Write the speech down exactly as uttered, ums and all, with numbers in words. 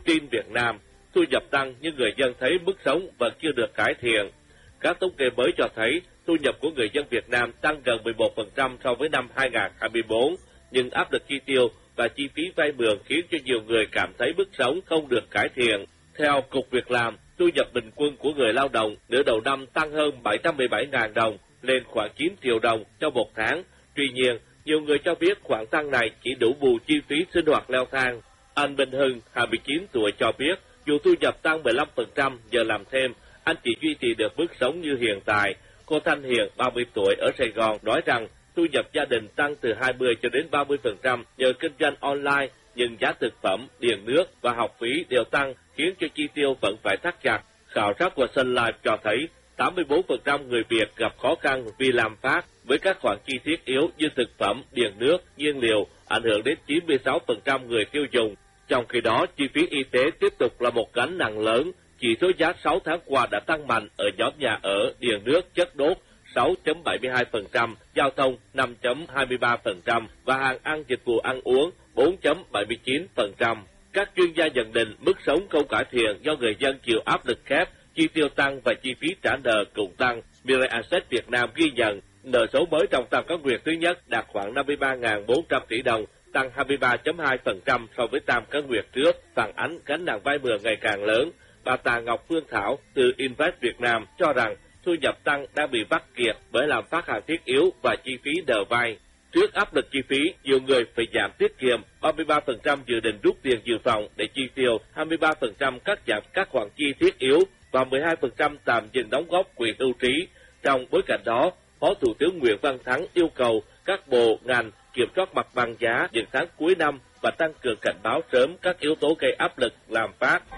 Tin Việt Nam, thu nhập tăng nhưng người dân thấy mức sống vẫn chưa được cải thiện. Các thống kê mới cho thấy thu nhập của người dân Việt Nam tăng gần mười một phần trăm so với năm hai nghìn không trăm hai mươi tư, nhưng áp lực chi tiêu và chi phí vay mượn khiến cho nhiều người cảm thấy mức sống không được cải thiện. Theo Cục Việc làm, thu nhập bình quân của người lao động nửa đầu năm tăng hơn bảy trăm mười bảy nghìn đồng, lên khoảng chín triệu đồng cho một tháng. Tuy nhiên, nhiều người cho biết khoản tăng này chỉ đủ bù chi phí sinh hoạt leo thang. Anh Minh Hưng, hai mươi chín tuổi cho biết, dù thu nhập tăng mười lăm phần trăm giờ làm thêm, anh chỉ duy trì được mức sống như hiện tại. Cô Thanh Hiền, ba mươi tuổi ở Sài Gòn, nói rằng thu nhập gia đình tăng từ hai mươi cho đến ba mươi phần trăm nhờ kinh doanh online, nhưng giá thực phẩm, điện nước và học phí đều tăng khiến cho chi tiêu vẫn phải thắt chặt. Khảo sát của Sun Life cho thấy tám mươi tư phần trăm người Việt gặp khó khăn vì làm phát với các khoản chi thiết yếu như thực phẩm, điện nước, nhiên liệu, ảnh hưởng đến chín mươi sáu phần trăm người tiêu dùng. Trong khi đó, chi phí y tế tiếp tục là một gánh nặng lớn. Chỉ số giá sáu tháng qua đã tăng mạnh ở nhóm nhà ở, điện nước, chất đốt sáu phẩy bảy mươi hai phần trăm, giao thông năm phẩy hai mươi ba phần trăm và hàng ăn dịch vụ ăn uống bốn phẩy bảy mươi chín phần trăm. Các chuyên gia nhận định mức sống không cải thiện do người dân chịu áp lực kép, chi tiêu tăng và chi phí trả nợ cũng tăng. Mirae Asset Việt Nam ghi nhận nợ xấu mới trong tam cá nguyệt thứ nhất đạt khoảng năm mươi ba nghìn bốn trăm tỷ đồng, tăng hai mươi ba phẩy hai phần trăm so với tam cá nguyệt trước, phản ánh gánh nặng vay mượn ngày càng lớn. Bà Tạ Ngọc Phương Thảo từ Invest Việt Nam cho rằng thu nhập tăng đang bị vắt kiệt bởi làm phát hàng thiết yếu và chi phí nợ vay. Trước áp lực chi phí, nhiều người phải giảm tiết kiệm, ba mươi ba phần trăm dự định rút tiền dự phòng để chi tiêu, hai mươi ba phần trăm cắt giảm các khoản chi thiết yếu và mười hai phần trăm tạm dừng đóng góp quỹ hưu trí. Trong bối cảnh đó, Phó Thủ tướng Nguyễn Văn Thắng yêu cầu các bộ, ngành kiểm soát mặt bằng giá những tháng cuối năm và tăng cường cảnh báo sớm các yếu tố gây áp lực làm phát.